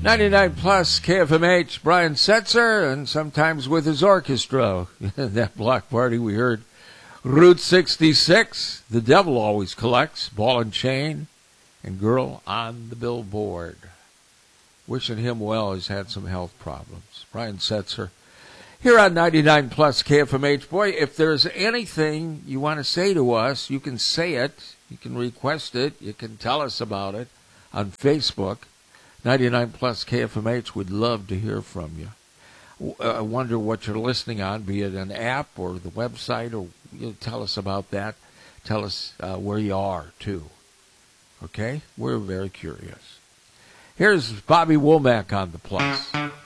99 plus KFMH, Brian Setzer, and sometimes with his orchestra. That block party we heard. Route 66, The Devil Always Collects, Ball and Chain, and Girl on the Billboard. Wishing him well. He's had some health problems. Brian Setzer here on 99 plus KFMH. Boy, if there's anything you want to say to us, you can say it. You can request it. You can tell us about it on Facebook. 99 plus KFMH would love to hear from you. I wonder what you're listening on, be it an app or the website, or tell us about that. Tell us where you are, too. Okay? We're very curious. Here's Bobby Womack on the Plus.